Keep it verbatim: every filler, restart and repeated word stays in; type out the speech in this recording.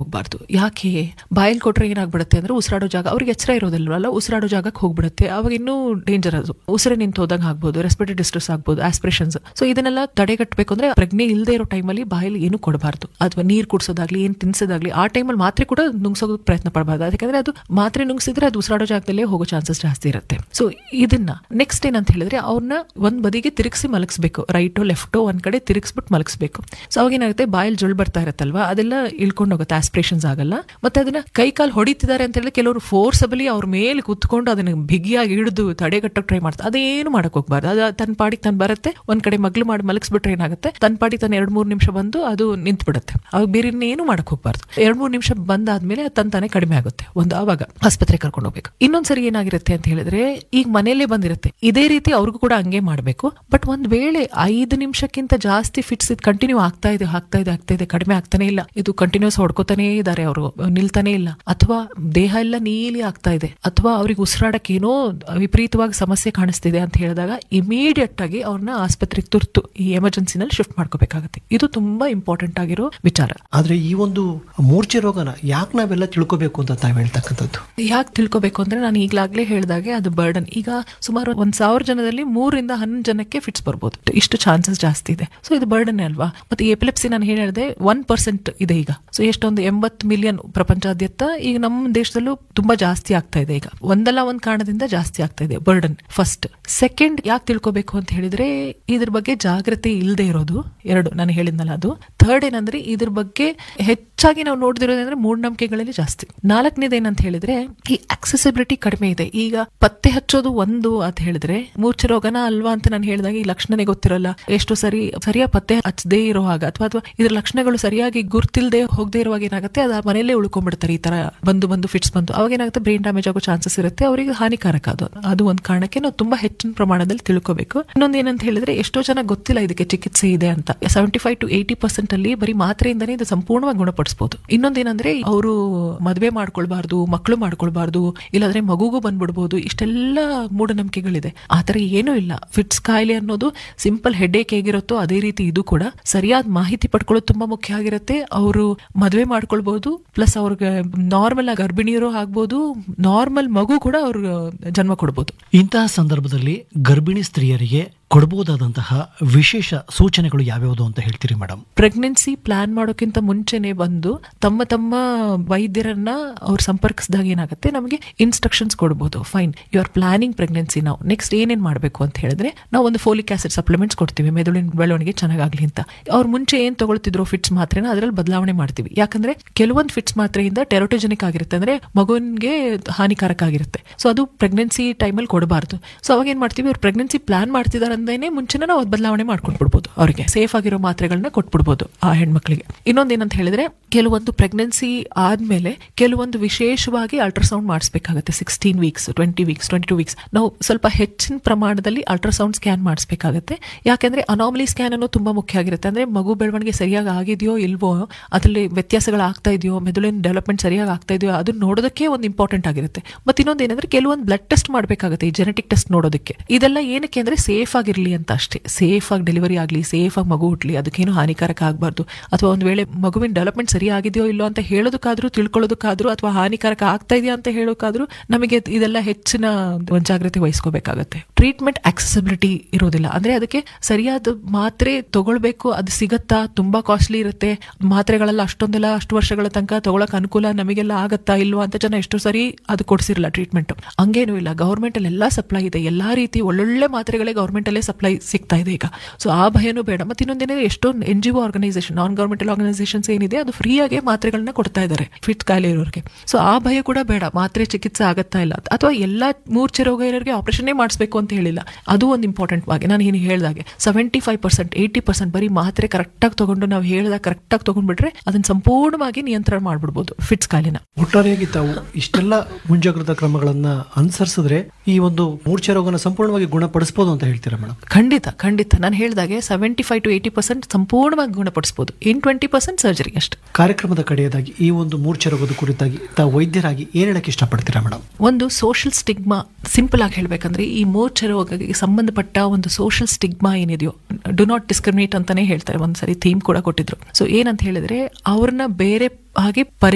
ಹೋಗ್ಬಾರ್ದು. ಯಾಕೆ ಬಾಯಲ್ಲಿ ಕೊಟ್ರೆ ಏನಾಗ್ಬಿಡುತ್ತೆ ಅಂದ್ರೆ ಉಸಿರಾಡೋ ಜಾಗ ಅವ್ರಿಗೆ ಎಚ್ಚರ ಇರೋದಿಲ್ವಲ್ಲ, ಉಸಿರಾಡೋ ಜಾಗಕ್ಕೆ ಹೋಗ್ಬಿಡುತ್ತೆ. ಅವಾಗ ಇನ್ನೂ ಡೇಂಜರ್, ಅದು ಉಸಿರು ನಿಂತು ಹೋದಂಗೆ ಆಗ್ಬೋದು, ರೆಸ್ಪಿರೇಟರಿ ಡಿಸ್ಟ್ರೆಸ್ ಆಗ್ಬೋದು, ಆಸ್ಪಿರೇಷನ್ಸ್. ಸೊ ಇದನ್ನೆಲ್ಲ ತಡೆಗಟ್ಟಬೇಕು ಅಂದ್ರೆ ಪ್ರಜ್ಞೆ ಇಲ್ಲದೆ ಇರೋ ಟೈಮಲ್ಲಿ ಬಾಯಲ್ಲಿ ಏನು ಕೊಡಬಾರ್ದು, ಅಥವಾ ನೀರು ಕುಡಿಸೋದಾಗ್ಲಿ ಏನ್ ತಿನ್ಸೋದಾಗ್ಲಿ ಆ ಟೈಮಲ್ಲಿ ಮಾತ್ರೆ ಕೂಡ ನುಂಗ್ಸೋದಕ್ಕೆ ಪ್ರಯತ್ನ ಪಡಬಾರ್ದು. ಯಾಕಂದ್ರೆ ಅದು ಮಾತ್ರೆ ನುಂಗ್ಸಿದ್ರೆ ಅದು ಉಸಿರಾಡೋ ಜಾಗದಲ್ಲೇ ಹೋಗೋ ಚಾನ್ಸಸ್ ಜಾಸ್ತಿ ಇರುತ್ತೆ. ಸೊ ಇದನ್ನ ನೆಕ್ಸ್ಟ್ ಏನಂತ ಹೇಳಿದ್ರೆ ಅವ್ರನ್ನ ಒಂದ್ ಬದಿಗೆ ತಿರುಗಿಸಿ ಮಲಗಿಸ್ಬೇಕು, ರೈಟೋ ಲೆಫ್ಟೋ ಒಂದ್ ಕಡೆ ತಿರುಗಿಸ್ಬಿಟ್ಟು ಮಲಗಿಸ್ಬೇಕು. ಸೊ ಅವಾಗ ಏನಾಗುತ್ತೆ, ಬಾಯಲ್ಲಿ ಜೊಳ್ ಬರ್ತಾ ಇರತ್ತಲ್ವಾ, ಅದೆಲ್ಲ ಇಳ್ಕೊಂಡು ಹೋಗುತ್ತೆ, ಆಸ್ಪಿರೇಷನ್ಸ್ ಆಗಲ್ಲ. ಮತ್ತೆ ಅದನ್ನ ಕೈ ಕಾಲು ಹೊಡಿತಿದ್ದಾರೆ ಅಂತ ಹೇಳಿದ್ರೆ ಕೆಲವರು ಫೋರ್ಸಬಲಿ ಅವ್ರ ಮೇಲೆ ಕುತ್ಕೊಂಡು ಅದನ್ನ ಬಿಗಿಯಾಗಿ ಹಿಡಿದು ತಡೆಗಟ್ಟಕ್ಕೆ ಟ್ರೈ ಮಾಡ್ತಾರೆ. ಅದೇನು ಮಾಡಕ್ ಹೋಗ್ಬಾರ್ದು. ಅದು ತನ್ನ ಪಾಡಿಗೆ ತಾನು ಬರುತ್ತೆ, ಒಂದ್ ಕಡೆ ಮಗ್ಲು ಮಾಡಿ ಮಲಗಿಸ್ಬಿಟ್ರೆ ಏನಾಗುತ್ತೆ, ತನ್ನ ಪಾಡಿಗೆ ತಾನು ಎರಡ್ ಮೂರ್ ನಿಮಿಷ ಬಂದು ಅದು ನಿಂತು ಬಿಡುತ್ತೆ. ಅವಾಗ ಬೇರೆ ಏನು ಮಾಡಕ್ ಹೋಗ್ಬಾರ್ದು. ಎರಡ್ ಮೂರ್ ನಿಮಿಷ ಬಂದಾದ್ಮೇಲೆ ತನ್ ತಾನೇ ಕಡಿಮೆ ಆಗುತ್ತೆ. ಒಂದು ಅವಾಗ ಆಸ್ಪತ್ರೆ ಕರ್ಕೊಂಡು ಹೋಗ್ಬೇಕು. ಇನ್ನೊಂದ್ಸರಿ ಏನಾಗಿರುತ್ತೆ ಅಂತ ಹೇಳಿದ್ರೆ, ಈಗ ಮನೆಯಲ್ಲೇ ಬಂದಿರುತ್ತೆ, ಇದೇ ರೀತಿ ಅವ್ರಿಗೂ ಕೂಡ ಹಂಗೆ ಮಾಡ್ಬೇಕು. ಬಟ್ ಒಂದ್ ವೇಳೆ ಐದು ನಿಮಿಷಕ್ಕಿಂತ ಜಾಸ್ತಿ ಫಿಟ್ಸ್ ಇದು ಕಂಟಿನ್ಯೂ ಆಗ್ತಾ ಇದೆ ಆಗ್ತಾ ಇದೆ ಆಗ್ತಾ ಇದೆ ಕಡಿಮೆ ಆಗ್ತಾನೆ ಇಲ್ಲ, ಇದು ಕಂಟಿನ್ಯೂಸ್ ಹೊಡ್ಕೋತಾನೆ ಇದಾರೆ, ಅವರು ನಿಲ್ತಾನೆ ಇಲ್ಲ, ಅಥವಾ ದೇಹ ಎಲ್ಲ ನೀಲಿ ಆಗ್ತಾ ಇದೆ, ಅಥವಾ ಅವ್ರಿಗೆ ಉಸಿರಾಡಕ್ಕೆ ಏನೋ ವಿಪರೀತವಾಗಿ ಸಮಸ್ಯೆ ಕಾಣಿಸ್ತಿದೆ ಅಂತ ಹೇಳಿದಾಗ ಇಮಿಡಿಯೇಟ್ ಆಗಿ ಅವ್ರನ್ನ ಆಸ್ಪತ್ರೆಗೆ ತುರ್ತು ಈ ಎಮರ್ಜೆನ್ಸಿನಲ್ಲಿ ಶಿಫ್ಟ್ ಮಾಡ್ಕೋಬೇಕಾಗುತ್ತೆ. ಇದು ತುಂಬಾ ಇಂಪಾರ್ಟೆಂಟ್ ಆಗಿರೋ ವಿಚಾರ. ಆದ್ರೆ ಈ ಒಂದು ಮೂರ್ಛೆ ರೋಗನ ಯಾಕೆ ನಾವೆಲ್ಲ ತಿಳ್ಕೋಬೇಕು ಅಂತ ತಾವ್ ಹೇಳ್ತಕ್ಕಂಥದ್ದು? ಯಾಕೆ ತಿಳ್ಕೋಬೇಕು ಅಂದ್ರೆ ನಾನು ಈಗ್ಲಾಗ್ಲೇ ಹೇಳ್ದಾಗೆ ಅದು ಬರ್ಡನ್. ಈಗ ಸುಮಾರು ಒಂದ್ ಸಾವಿರ ಜನದಲ್ಲಿ ಮೂರರಿಂದ ಹನ್ನೊಂದು ಜನಕ್ಕೆ ಫಿಟ್ಸ್ ಬರ್ಬೋದು, ಇಷ್ಟು ಚಾನ್ಸಸ್ ಜಾಸ್ತಿ ಇದೆ. ಸೊ ಇದು ಬರ್ಡನ್ ಅಲ್ವಾ. ಮತ್ತೆ ಈ ಎಪಿಲೆಪ್ಸಿ ನಾನು ಹೇಳಿದೆ ಒನ್ ಪರ್ಸೆಂಟ್ ಇದೆ ಈಗ. ಸೊ ಎಷ್ಟೊಂದು ಎಂಬತ್ತು ಮಿಲಿಯನ್ ಪ್ರಪಂಚಾದ್ಯಂತ, ಈಗ ನಮ್ಮ ದೇಶದಲ್ಲೂ ತುಂಬಾ ಜಾಸ್ತಿ ಆಗ್ತಾ ಇದೆ. ಈಗ ಒಂದಲ್ಲ ಒಂದ್ ಕಾರಣದಿಂದ ಜಾಸ್ತಿ ಆಗ್ತಾ ಇದೆ ಬರ್ಡನ್. ಫಸ್ಟ್. ಸೆಕೆಂಡ್, ಯಾಕೆ ತಿಳ್ಕೋಬೇಕು ಅಂತ ಹೇಳಿದ್ರೆ ಇದ್ರ ಬಗ್ಗೆ ಜಾಗೃತಿ ಇಲ್ಲದೆ ಇರೋದು, ಎರಡು ನಾನು ಹೇಳಿದ್ನಲ್ಲ ಅದು. ಥರ್ಡ್ ಏನಂದ್ರೆ ಇದ್ರ ಬಗ್ಗೆ ಹೆಚ್ಚಾಗಿ ನಾವು ನೋಡ್ದಿರೋದಂದ್ರೆ ಮೂಢನಂಬಿಕೆಗಳಲ್ಲಿ ಜಾಸ್ತಿ. ನಾಲ್ಕನೇದು ಏನಂತ ಹೇಳಿದ್ರೆ ಈ ಆಕ್ಸೆಸಿಬಿಲಿಟಿ ಕಡಿಮೆ ಇದೆ. ಈಗ ಪತ್ತೆ ಹಚ್ಚೋದು ಒಂದು ಅಂತ ಹೇಳಿದ್ರೆ ಮೂರ್ಛೆ ರೋಗನ ಅಲ್ವಾ ಅಂತ ನಾನು ಹೇಳಿದಾಗ ಈ ಲಕ್ಷಣನೇ ಗೊತ್ತಿರಲ್ಲ, ಎಷ್ಟು ಸರಿ ಸರಿಯಾಗಿ ಪತ್ತೆ ಹಚ್ಚದೇ ಇರುವಾಗ ಅಥವಾ ಅಥವಾ ಇದ್ರ ಲಕ್ಷಣಗಳು ಸರಿಯಾಗಿ ಗುರ್ತಿಲ್ದೆ ಹೋಗದೆ ಇರುವಾಗ ಏನಾಗುತ್ತೆ, ಅದು ಮನೆಯಲ್ಲೇ ಉಳ್ಕೊಂಡ್ಬಿಡ್ತಾರೆ. ಈ ತರ ಬಂದು ಬಂದು ಫಿಟ್ಸ್ ಬಂದು ಅವಾಗ ಏನಾಗುತ್ತೆ, ಬ್ರೈನ್ ಡ್ಯಾಮೇಜ್ ಆಗೋ ಚಾನ್ಸಸ್ ಇರುತ್ತೆ, ಅವರಿಗೆ ಹಾನಿಕಾರಕ. ಅದು ಅದು ಒಂದು ಕಾರಣಕ್ಕೆ ನಾವು ತುಂಬಾ ಹೆಚ್ಚಿನ ಪ್ರಮಾಣದಲ್ಲಿ ತಿಳ್ಕೋಬೇಕು. ಇನ್ನೊಂದು ಏನಂತ ಹೇಳಿದ್ರೆ ಎಷ್ಟೋ ಜನ ಗೊತ್ತಿಲ್ಲ ಇದಕ್ಕೆ ಚಿಕಿತ್ಸೆ ಇದೆ ಅಂತ. Seventy five to eighty percent ಅಲ್ಲಿ ಬರೀ ಮಾತ್ರೆಯಿಂದನೇ ಇದು ಸಂಪೂರ್ಣವಾಗಿ ಗುಣಪಡಿಸಬಹುದು. ಇನ್ನೊಂದೇನಂದ್ರೆ ಅವರು ಮದುವೆ ಮಾಡ್ಕೊಳ್ಬಾರ್ದು, ಮಕ್ಕಳು ಮಾಡ್ಕೊಳ್ಬಾರ್ದು, ಇಲ್ಲಾಂದ್ರೆ ಮಗುಗೂ ಬಂದ್ಬಿಡ್ಬಹುದು, ಇಷ್ಟೆಲ್ಲ ಮೂಢನಂಬಿಕೆಗಳಿದೆ. ಆತರ ಏನೂ ಇಲ್ಲ. ಫಿಟ್ಸ್ ಕಾಯಿಲೆ ಅನ್ನೋದು ಸಿಂಪಲ್ ಹೆಡ್ಏಕ್ ಹೇಗಿರುತ್ತೋ ಅದೇ ರೀತಿ ಇದು ಕೂಡ. ಸರಿಯಾದ ಮಾಹಿತಿ ಪಡ್ಕೊಳ್ಳೋದು ತುಂಬಾ ಮುಖ್ಯ ಆಗಿರುತ್ತೆ. ಅವರು ಮದುವೆ ಮಾಡ್ಕೊಳ್ಬಹುದು, ಪ್ಲಸ್ ಅವ್ರಿಗೆ ನಾರ್ಮಲ್ ಆಗಿ ಗರ್ಭಿಣಿಯರು ಆಗ್ಬಹುದು, ನಾರ್ಮಲ್ ಮಗು ಕೂಡ ಅವ್ರಿಗೆ ಜನ್ಮ ಕೊಡ್ಬೋದು. ಇಂತಹ ಸಂದರ್ಭದಲ್ಲಿ ಗರ್ಭಿಣಿ ಸ್ತ್ರೀಯರಿಗೆ ಕೊಡಬಹುದಾದಂತಹ ವಿಶೇಷ ಸೂಚನೆಗಳು ಯಾವ್ಯಾವುದು ಅಂತ ಹೇಳ್ತೀರಿ ಮೇಡಮ್? ಪ್ರೆಗ್ನೆನ್ಸಿ ಪ್ಲಾನ್ ಮಾಡೋಕ್ಕಿಂತ ಮುಂಚೆನೆ ಬಂದು ತಮ್ಮ ತಮ್ಮ ವೈದ್ಯರನ್ನ ಅವ್ರು ಸಂಪರ್ಕಿಸಿದಾಗ ಏನಾಗುತ್ತೆ, ನಮಗೆ ಇನ್ಸ್ಟ್ರಕ್ಷನ್ಸ್ ಕೊಡಬಹುದು. Fine, you are planning pregnancy, ನಾವು ನೆಕ್ಸ್ಟ್ ಏನೇನ್ ಮಾಡಬೇಕು ಅಂತ ಹೇಳಿದ್ರೆ ನಾವು ಒಂದು ಫೋಲಿಕ್ ಆಸಿಡ್ ಸಪ್ಲಿಮೆಂಟ್ಸ್ ಕೊಡ್ತೀವಿ, ಮೆದುಳಿನ ಬೆಳವಣಿಗೆ ಚೆನ್ನಾಗಾಗ್ಲಿ ಅಂತ. ಅವ್ರು ಮುಂಚೆ ಏನ್ ತಗೊಳ್ತಿದ್ರು ಫಿಟ್ಸ್ ಮಾತ್ರೆನ ಅದ್ರಲ್ಲಿ ಬದಲಾವಣೆ ಮಾಡ್ತೀವಿ. ಯಾಕಂದ್ರೆ ಕೆಲವೊಂದು ಫಿಟ್ಸ್ ಮಾತ್ರೆಯಿಂದ ಟೆರೋಟೋಜೆನಿಕ್ ಆಗಿರುತ್ತೆ, ಅಂದ್ರೆ ಮಗುವಿಗೆ ಹಾನಿಕಾರಕ ಆಗಿರುತ್ತೆ. ಸೊ ಅದು ಪ್ರೆಗ್ನೆನ್ಸಿ ಟೈಮಲ್ಲಿ ಕೊಡಬಾರ್ದು. ಸೊ ಅವಾಗ ಏನ್ ಮಾಡ್ತೀವಿ, ಅವ್ರು ಪ್ರೆಗ್ನೆನ್ಸಿ ಪ್ಲಾನ್ ಮಾಡ್ತಿದ್ದಾರೆ ಅಂದೇನೆ ಮುಂಚೆನೇ ನಾವು ಬದಲಾವಣೆ ಮಾಡ್ಕೊಟ್ಬಿಡ್ಬೋದು, ಅವರಿಗೆ ಸೇಫ್ ಆಗಿರೋ ಮಾತ್ರೆಗಳನ್ನ ಕೊಟ್ಬಿಡ್ಬೋದು ಆ ಹೆಣ್ಮಕ್ಳಿಗೆ. ಇನ್ನೊಂದೇನಂತ ಹೇಳಿದ್ರೆ ಕೆಲವೊಂದು ಪ್ರೆಗ್ನೆನ್ಸಿ ಆದ್ಮೇಲೆ ಕೆಲವೊಂದು ವಿಶೇಷವಾಗಿ ultrasound ಮಾಡಿಸ್ಬೇಕಾಗುತ್ತೆ. Sixteen weeks twenty weeks twenty two weeks ನಾವು ಸ್ವಲ್ಪ ಹೆಚ್ಚಿನ ಪ್ರಮಾಣದಲ್ಲಿ ಅಲ್ಟ್ರಾಸೌಂಡ್ ಸ್ಕ್ಯಾನ್ ಮಾಡಿಸ್ಬೇಕಾಗುತ್ತೆ. ಯಾಕಂದ್ರೆ ಅನಾಮಲಿ ಸ್ಕ್ಯಾನ್ ಅನ್ನೋದು ತುಂಬಾ ಮುಖ್ಯ ಆಗಿರುತ್ತೆ. ಅಂದ್ರೆ ಮಗು ಬೆಳವಣಿಗೆ ಸರಿಯಾಗಿ ಆಗಿದೆಯೋ ಇಲ್ವೋ, ಅದರಲ್ಲಿ ವ್ಯತ್ಯಾಸಗಳು ಆಗ್ತಾ ಇದೆಯೋ, ಮೆದುಳಿನ ಡೆವಲಪ್ಮೆಂಟ್ ಸರಿಯಾಗಿ ಆಗ್ತಾ ಇದೆಯೋ ಅದನ್ನ ನೋಡೋದಕ್ಕೆ ಒಂದು ಇಂಪಾರ್ಟೆಂಟ್ ಆಗಿರುತ್ತೆ. ಮತ್ತೆ ಇನ್ನೊಂದು ಏನಂದ್ರೆ ಕೆಲವೊಂದು ಬ್ಲಡ್ ಟೆಸ್ಟ್ ಮಾಡಬೇಕಾಗುತ್ತೆ, ಈ ಜೆನೆಟಿಕ್ ಟೆಸ್ಟ್ ನೋಡೋದಕ್ಕೆ. ಇದೆಲ್ಲ ಏನಕ್ಕೆ ಅಂದ್ರೆ ಸೇಫ್ ಆಗಿರ್ಲಿ ಅಂತ ಅಷ್ಟೇ. ಸೇಫ್ ಆಗಿ ಡೆಲಿವರಿ ಆಗಲಿ, ಸೇಫ್ ಆಗಿ ಮಗು ಹುಟ್ಲಿ, ಅದಕ್ಕೇನು ಹಾನಿಕಾರಕ ಆಗಬಾರ್ದು. ಅಥವಾ ಒಂದ್ ವೇಳೆ ಮಗುವಿನ ಡೆವಲಪ್ಮೆಂಟ್ ಸರಿ ಆಗಿದೆಯೋ ಇಲ್ಲೋ ಅಂತ ಹೇಳೋದಕ್ಕಾದ್ರೂ, ತಿಳ್ಕೊಳ್ಳೋದಕ್ಕಾದ್ರೂ, ಅಥವಾ ಹಾನಿಕಾರಕ ಆಗ್ತಾ ಇದೆಯಾ ಅಂತ ಹೇಳೋಕಾದ್ರೂ ನಮಗೆ ಇದೆಲ್ಲ ಹೆಚ್ಚಿನ ಒಂದು ಜಾಗೃತಿ ವಹಿಸ್ಕೋಬೇಕಾಗತ್ತೆ. ಟ್ರೀಟ್ಮೆಂಟ್ ಆಕ್ಸೆಸಿಬಿಲಿಟಿ ಇರೋದಿಲ್ಲ, ಅಂದ್ರೆ ಅದಕ್ಕೆ ಸರಿಯಾದ ಮಾತ್ರೆ ತಗೊಳ್ಬೇಕು, ಅದು ಸಿಗತ್ತಾ, ತುಂಬಾ ಕಾಸ್ಟ್ಲಿ ಇರುತ್ತೆ ಮಾತ್ರೆಗಳೆಲ್ಲ, ಅಷ್ಟೊಂದೆಲ್ಲ ಅಷ್ಟು ವರ್ಷಗಳ ತನಕ ತಗೊಳಕ್ ಅನುಕೂಲ ನಮಗೆಲ್ಲ ಆಗತ್ತಾ ಇಲ್ವಾ ಅಂತ ಜನ ಎಷ್ಟು ಸರಿ ಅದು ಕೊಡ್ಸಿರಲ್ಲ ಟ್ರೀಟ್ಮೆಂಟ್. ಹಂಗೇನು ಇಲ್ಲ, ಗವರ್ಮೆಂಟ್ ಅಲ್ಲಿ ಎಲ್ಲಾ ಸಪ್ಲೈ ಇದೆ, ಎಲ್ಲಾ ರೀತಿ ಒಳ್ಳೊಳ್ಳೆ ಮಾತ್ರೆಗಳೇ ಗವರ್ಮೆಂಟ್ ಅಲ್ಲೇ ಸಪ್ಲೈ ಸಿಗ್ತಾ ಇದೆ ಈಗ. ಸೊ ಆ ಭಯನೂ ಬೇಡ. ಮತ್ತೆ ಇನ್ನೊಂದೇನಿದೆ, ಎಷ್ಟೊಂದು ಎನ್ ಜಿ ಒ ಆರ್ಗನೈಸೇಷನ್, ನಾನ್ ಗವರ್ಮೆಂಟಲ್ ಆರ್ಗನೈಸೇಷನ್ಸ್ ಏನಿದೆ ಅದು ಫ್ರೀಯಾಗಿ ಮಾತ್ರೆಗಳನ್ನ ಕೊಡ್ತಾ ಇದ್ದಾರೆ ಫಿಟ್ ಕಾಯಿಲೆ ಇರೋರಿಗೆ. ಸೊ ಆ ಭಯ ಕೂಡ ಬೇಡ, ಮಾತ್ರೆ ಚಿಕಿತ್ಸೆ ಆಗತ್ತಾ ಇಲ್ಲ, ಅಥವಾ ಎಲ್ಲಾ ಮೂರ್ಛೆ ರೋಗ ಇರೋರಿಗೆ ಆಪರೇಷನ್ ಮಾಡಿಸಬೇಕು ಅಂತ ಹೇಳಿಲ್ಲ. ಅದು ಒಂದು ಇಂಪಾರ್ಟೆಂಟ್ ಆಗಿ ನಾನು ಏನು ಹೇಳಿದಾಗೆ seventy five percent eighty percent ಬರೀ ಮಾತ್ರೆ ಕರೆಕ್ಟ್ ಆಗಿ ತಗೊಂಡು ನಾವು ಹೇಳಿದಾಗ ಕರೆಕ್ಟ್ ಆಗಿ ತಗೊಂಡ್ಬಿಟ್ರೆ ಅದನ್ನ ಸಂಪೂರ್ಣವಾಗಿ ನಿಯಂತ್ರಣ ಮಾಡ್ಬಿಡ್ಬೋದು ಫಿಟ್ಸ್ ಕಾಯಿಲೆನ. ಒಟ್ಟಾರೆಯಾಗಿ ತಾವು ಇಷ್ಟೆಲ್ಲ ಮುಂಜಾಗ್ರತಾ ಕ್ರಮಗಳನ್ನ ಅನುಸರಿಸಿದ್ರೆ ಈ ಒಂದು ಮೂರ್ಛೆ ರೋಗನ ಸಂಪೂರ್ಣವಾಗಿ ಗುಣಪಡಿಸಬಹುದು ಅಂತ ಹೇಳ್ತೀರಾ ಮೇಡಮ್? ಖಂಡಿತ ಖಂಡಿತ. ನಾನು ಹೇಳಿದಾಗೆ seventy five to eighty percent ಸಂಪೂರ್ಣವಾಗಿ ಗುಣಪಡಿಸಬಹುದು. ಇನ್ ಟ್ವೆಂಟಿ ಪರ್ಸೆಂಟ್ ಸರ್ಜರಿ ಅಷ್ಟೇ. ಕಾರ್ಯಕ್ರಮದ ಕಡೆಯದಾಗಿ ಈ ಒಂದು ಮೂರ್ಛೆ ರೋಗದ ಕುರಿತಾಗಿ ತಾವು ವೈದ್ಯರಾಗಿ ಏನ್ ಹೇಳಕ್ಕೆ ಇಷ್ಟಪಡ್ತೀರಾ ಮೇಡಮ್? ಒಂದು ಸೋಷಿಯಲ್ ಸ್ಟಿಗ್ಮಾ, ಸಿಂಪಲ್ ಆಗಿ ಹೇಳ್ಬೇಕಂದ್ರೆ ಈ ಮೂರ್ಛೆ ರೋಗಕ್ಕೆ ಸಂಬಂಧಪಟ್ಟ ಒಂದು ಸೋಷಿಯಲ್ ಸ್ಟಿಗ್ಮಾ ಏನಿದೆಯೋ, ಡು ನಾಟ್ ಡಿಸ್ಕ್ರಿಮಿನೇಟ್ ಅಂತಾನೆ ಹೇಳ್ತಾರೆ, ಒಂದ್ಸರಿ ಥೀಮ್ ಕೂಡ ಕೊಟ್ಟಿದ್ರು. ಸೊ ಏನಂತ ಹೇಳಿದ್ರೆ ಅವ್ರನ್ನ ಬೇರೆ ಹಾಗೆ ಪರಿ